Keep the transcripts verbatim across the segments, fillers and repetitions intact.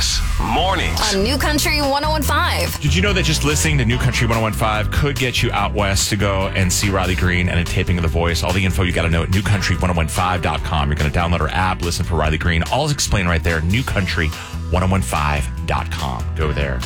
Elvis, mornings. On New Country one oh one point five. Did you know that just listening to New Country one oh one point five could get you out west to go and see Riley Green and a taping of The Voice? All the info you got to know at new country one oh one five dot com. You're going to download our app, listen for Riley Green. All is explained right there, new country one oh one five dot com. Go there.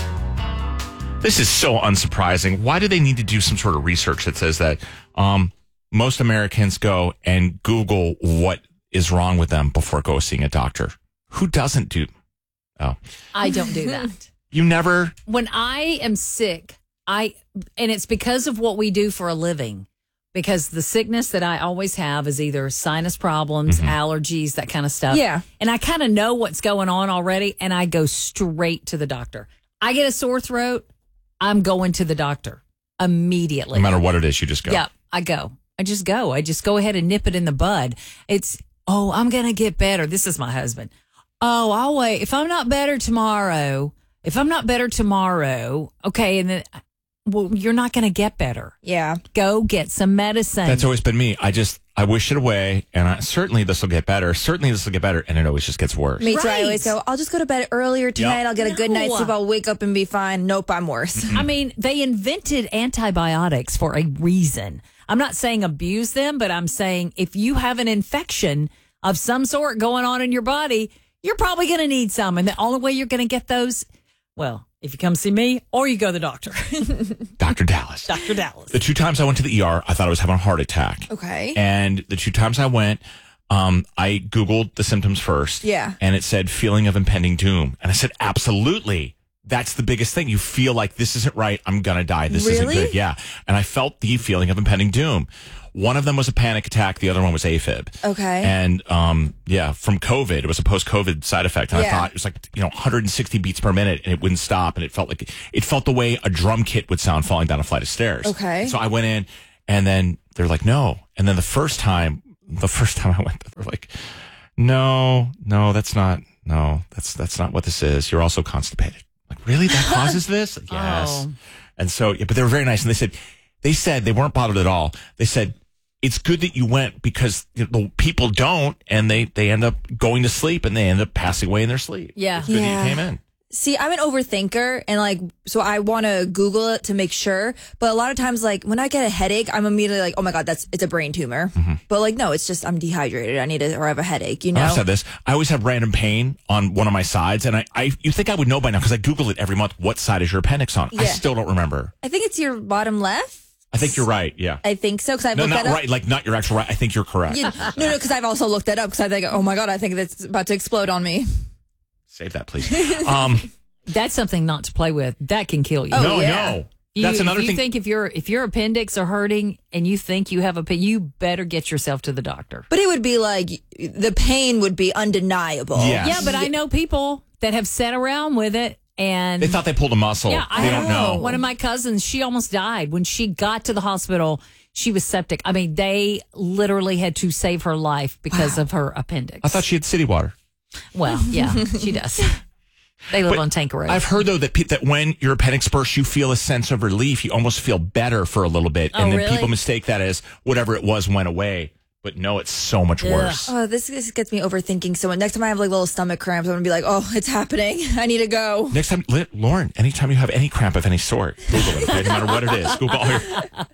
This is so unsurprising. Why do they need to do some sort of research that says that um, most Americans go and Google what is wrong with them before go seeing a doctor? Who doesn't do? Oh, I don't do that. You never? When I am sick, I and it's because of what we do for a living. Because the sickness that I always have is either sinus problems, mm-hmm. allergies, that kind of stuff. Yeah. And I kind of know what's going on already, and I go straight to the doctor. I get a sore throat, I'm going to the doctor immediately. No matter what it is, you just go. Yep, I go. I just go. I just go ahead and nip it in the bud. It's, oh, I'm going to get better. This is my husband. Oh, I'll wait. If I'm not better tomorrow, if I'm not better tomorrow, okay, and then, well, you're not going to get better. Yeah. Go get some medicine. That's always been me. I just, I wish it away, and I, certainly this will get better. Certainly this will get better, and it always just gets worse. Me too. Right. I always go, I'll just go to bed earlier tonight. Yep. I'll get a good No. night's sleep. I'll wake up and be fine. Nope, I'm worse. I mean, they invented antibiotics for a reason. I'm not saying abuse them, but I'm saying if you have an infection of some sort going on in your body, you're probably going to need some. And the only way you're going to get those, well, if you come see me or you go to the doctor. Doctor Dallas. Doctor Dallas. The two times I went to the E R, I thought I was having a heart attack. Okay. And the two times I went, um, I Googled the symptoms first. Yeah. And it said feeling of impending doom. And I said, absolutely. That's the biggest thing. You feel like this isn't right. I'm going to die. This isn't Really? good. Yeah. And I felt the feeling of impending doom. One of them was a panic attack. The other one was AFib. Okay. And, um, yeah, from COVID, it was a post-COVID side effect. And I Yeah. thought it was like, you know, one hundred sixty beats per minute and it wouldn't stop. And it felt like, it felt the way a drum kit would sound falling down a flight of stairs. Okay. So I went in and then they're like, no. And then the first time, the first time I went, they're like, no, no, that's not, no, that's, that's not what this is. You're also constipated. Like, really? That causes this? Like, yes. Oh. And so, yeah, but they were very nice. And they said, they said they weren't bothered at all. They said, it's good that you went because you know, people don't, and they, they end up going to sleep and they end up passing away in their sleep. Yeah. It's good Yeah. that you came in. See, I'm an overthinker, and like, so I want to Google it to make sure. But a lot of times, like, when I get a headache, I'm immediately like, oh my God, that's, it's a brain tumor. Mm-hmm. But like, no, it's just, I'm dehydrated. I need to, or I have a headache, you know? I've said this. I always have random pain on one of my sides, and I, I you think I would know by now because I Google it every month. What side is your appendix on? I Yeah. still don't remember. I think it's your bottom left. I think you're right. Yeah. I think so, because I've No, looked not that up. right. Like not your actual right. I think you're correct. Yeah, no, no, because I've also looked that up, because I think, oh my God, I think that's about to explode on me. Save that, please. Um, That's something not to play with. That can kill you. Oh, no, yeah. no. You, That's another if you thing. think if your if your appendix are hurting and you think you have a pain, you better get yourself to the doctor. But it would be like, the pain would be undeniable. Yes. Yeah, but I know people that have sat around with it and They thought they pulled a muscle. yeah, I they don't know. One of my cousins, she almost died when she got to the hospital. She was septic. I mean, they literally had to save her life because of her appendix. I thought she had city water. Well, yeah, she does. They live But on Tanker Road. I've heard though that pe- that when your appendix bursts, you feel a sense of relief. You almost feel better for a little bit, Oh, and then really? people mistake that as whatever it was went away. But no, it's so much Ugh. worse. Oh, this, this gets me overthinking. So next time I have like little stomach cramps, I'm going to be like, oh, it's happening. I need to go. Next time, Li- Lauren, anytime you have any cramp of any sort, Google it. Okay? No matter what it is, Google all your.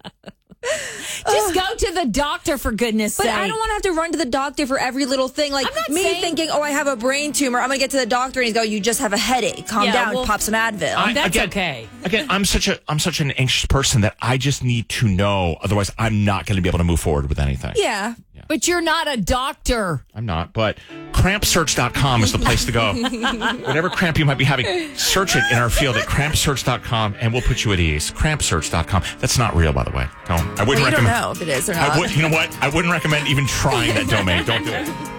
Just go to the doctor, for goodness But sake. I don't want to have to run to the doctor for every little thing. Like I'm not me saying- thinking, oh, I have a brain tumor. I'm going to get to the doctor and he's go, you just have a headache. Calm Yeah, down. well- Pop some Advil. I- That's again- okay. Again, I'm such a I'm such an anxious person that I just need to know. Otherwise, I'm not going to be able to move forward with anything. yeah. But you're not a doctor. I'm not, but cramp search dot com is the place to go. Whatever cramp you might be having, search it in our field at cramp search dot com and we'll put you at ease. cramp search dot com. That's not real, by the way. No, I wouldn't Well, you don't recommend. know if it is or not. I would, you know what? I wouldn't recommend even trying that domain. Don't do it.